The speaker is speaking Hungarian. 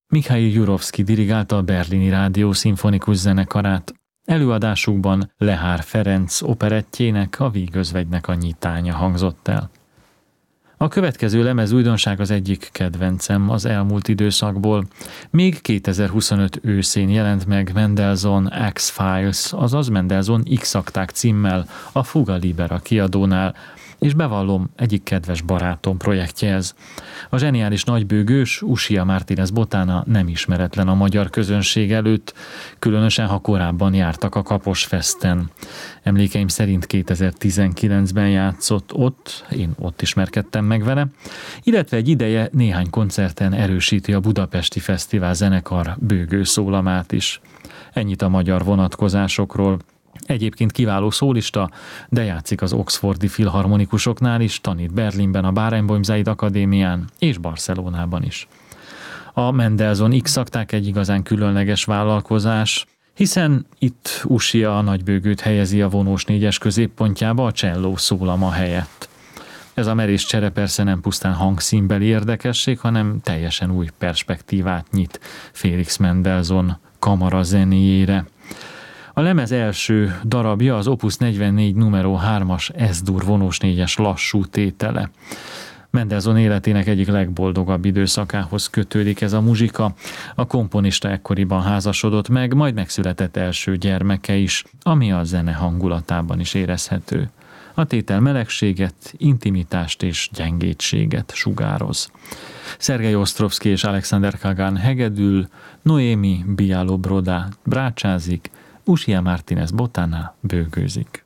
Mikhail Jurovszky dirigálta a Berlini Rádió szimfonikus zenekarát. Előadásukban Lehár Ferenc operettjének, a Vígözvegynek a nyitánya hangzott el. A következő lemez újdonság az egyik kedvencem az elmúlt időszakból. Még 2025 őszén jelent meg Mendelssohn X-Files, azaz Mendelssohn X-akták címmel a Fuga Libera kiadónál, és bevallom, egyik kedves barátom projektje ez. A zseniális nagybőgős Usia Martínez Botana nem ismeretlen a magyar közönség előtt, különösen ha korábban jártak a Kaposfesten. Emlékeim szerint 2019-ben játszott ott, én ott ismerkedtem meg vele, illetve egy ideje néhány koncerten erősíti a Budapesti Fesztivál zenekar bőgő szólamát is. Ennyit a magyar vonatkozásokról. Egyébként kiváló szólista, de játszik az oxfordi filharmonikusoknál is, tanít Berlinben a Barenboim Zaid Akadémián és Barcelonában is. A Mendelssohn X-akták egy igazán különleges vállalkozás, hiszen itt Usia a nagybőgőt helyezi a vonós négyes középpontjába a cselló szólama helyett. Ez a merés csere persze nem pusztán hangszínbeli érdekesség, hanem teljesen új perspektívát nyit Félix Mendelssohn kamara zenéjére. A lemez első darabja az Opus 44 numero 3-as S-dur vonós négyes lassú tétele. Mendelssohn életének egyik legboldogabb időszakához kötődik ez a muzsika. A komponista ekkoriban házasodott meg, majd megszületett első gyermeke is, ami a zene hangulatában is érezhető. A tétel melegséget, intimitást és gyengétséget sugároz. Szergej Osztrovszky és Alexander Kagan hegedül, Noémi Bialobroda brácsázik, Usia Martínez Botana bőgőzik.